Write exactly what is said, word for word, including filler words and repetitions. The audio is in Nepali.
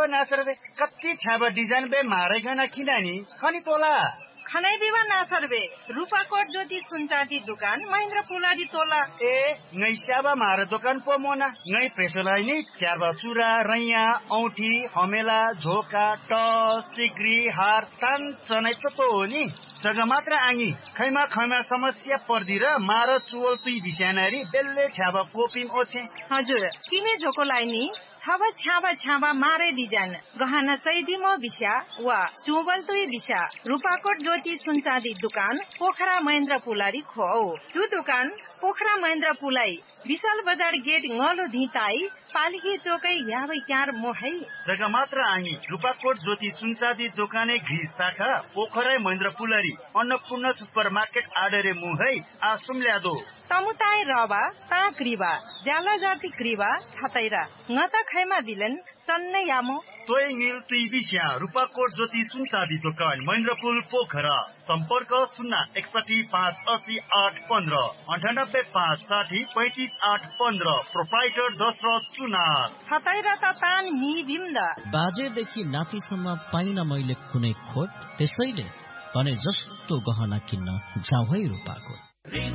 नासर बे कति छाबा डिजाइन बे मारे गना किनानी खनी तोला खनै बिवा नासर बे रूपाकोट ज्योति सुनचाँदी दुकान महेन्द्र पुलाडी तोला ए ngै स्याबा मारे दोकान पो मोना ngै प्रेसोलाई नि च्याबा चुरा रैया औठी हमेला झोका टस सिक्री हार तान चनै त तो हो नि जग्गा मात्र आङी खैमा खैमा समस्या पर्दी र मार चुवल तुई बिस्यानारी बेल्ले छ्याबा कोपिम ओछे हजुर किने झोकोलाई नि छाबा छ्याबा छ्याबा मारे डिजाइन गहना चैदिमो बिस्या वा चुवल तुई बिस्या रूपाकोट ज्योति सुनचाँदी दुकान पोखरा महेन्द्र पुलाडी खो जु दुकान पोखरा महेन्द्र पुलाई विशाल बजार गेट ngलो धिताई पालिकी चोकै याबै क्यार मोहै जग्गा मात्र आङी रूपाकोट ज्योति सुनचाँदी दोकाने घी शाखा पोखरा महेन्द्र पुलाडी अन्नपूर्ण सुपर मार्केट आडरे मुहै आसुम ल्यादो तमुताई रबा ता क्रिबा ज्याला जाति क्रिबा छतैरा ngata खैमा बिलन चन्ने यामो तोय मिल तुई बिस्या रूपाकोट ज्योति सुनचाँदी दोकान महेन्द्रपुल पोखरा सम्पर्क शून्य एकसठी पाँच असी आठ पन्ध्र अन्ठानब्बे पाँच साठी पैँतिस आठ पन्ध्र प्रोप्राइटर दशरथ सुनार छतैरा त तान नि बिम्दा बाजेदेखि नातिसम्म पाइन मैले कुनै खोट त्यसैले भने जस्तो गहना किन्न जाऊ है रूपाकोट।